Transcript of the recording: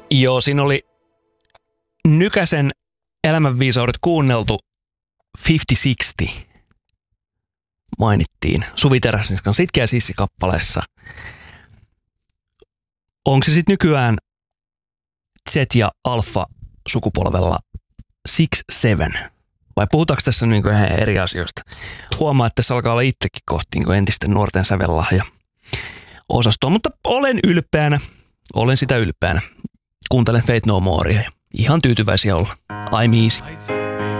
Joo, siinä oli Nykäsen elämänviisaudet kuunneltu 50-60. Mainittiin Suvi Teräsniskan Sitkeä Sissi-kappaleessa. Onko se sitten nykyään Z- ja Alfa-sukupolvella 6-7? Vai puhutaanko tässä niin ihan eri asioista? Huomaa, että tässä alkaa olla itsekin kohti niin entisten nuorten sävellahja osastoa, mutta olen ylpeänä. Olen sitä ylpeänä. Kuuntelen Faith No Morea ja ihan tyytyväisiä olla. I'm easy.